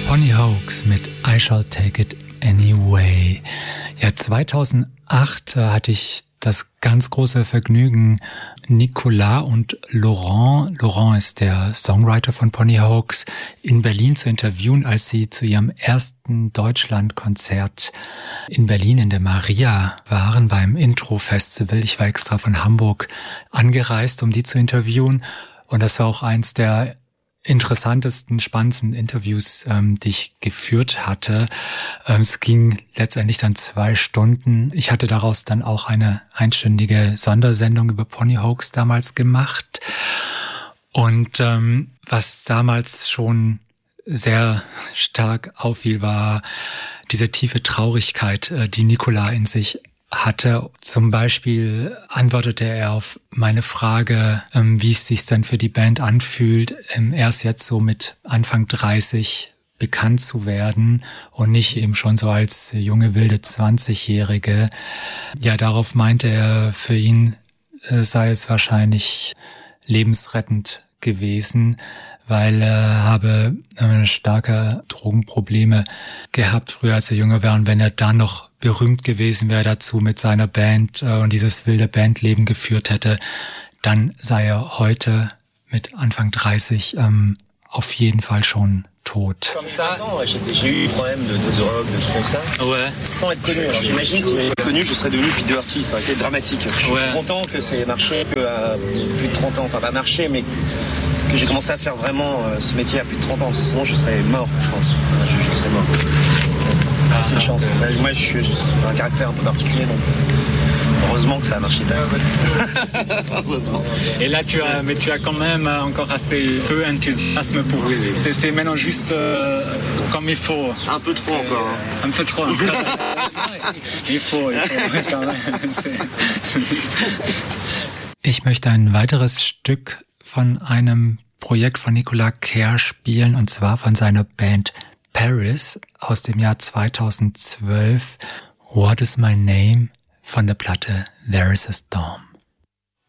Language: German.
Pony Hoax mit I Shall Take It Anyway. Ja, 2008 hatte ich das ganz große Vergnügen, Nicolas und Laurent ist der Songwriter von Pony Hoax, in Berlin zu interviewen, als sie zu ihrem ersten Deutschlandkonzert in Berlin in der Maria waren, beim Intro-Festival. Ich war extra von Hamburg angereist, um die zu interviewen. Und das war auch eins der interessantesten, spannendsten Interviews, die ich geführt hatte. Es ging letztendlich dann 2 Stunden. Ich hatte daraus dann auch eine einstündige Sondersendung über Pony Hoax damals gemacht. Und was damals schon sehr stark auffiel, war diese tiefe Traurigkeit, die Nicolas in sich hatte. Zum Beispiel antwortete er auf meine Frage, wie es sich denn für die Band anfühlt, erst jetzt so mit Anfang 30 bekannt zu werden und nicht eben schon so als junge, wilde 20-Jährige. Ja, darauf meinte er, für ihn sei es wahrscheinlich lebensrettend gewesen, weil er habe starke Drogenprobleme gehabt früher, als er jünger war. Und wenn er dann noch berühmt gewesen wäre dazu mit seiner Band und dieses wilde Bandleben geführt hätte, dann sei er heute mit Anfang 30 auf jeden Fall schon tot. Comme ça, j'ai eu des problèmes de drogue, de trucs comme ça. Ouais. Sans être connu. Alors j'imagine si j'étais connu, je serais devenu plus Dirty, ça aurait été dramatique. Je suis content que ça ait marché à plus de 30 ans. Enfin, pas marché, mais que j'ai commencé à faire vraiment ce métier à plus de 30 ans. Sinon, je serais mort, je pense. Je serais mort. C'est une chance. Moi, je suis un caractère un peu particulier, donc heureusement que ça a marché tard. Heureusement. Et là, tu as quand même encore assez peu d'enthousiasme pour. Oui. C'est maintenant juste comme il faut. Un peu trop encore. Hein. Un peu trop. Il faut quand même. Ich möchte ein weiteres Stück von einem Projekt von Nicolas Kerr spielen, und zwar von seiner Band Paris aus dem Jahr 2012. What is my name? Von der Platte There is a Storm.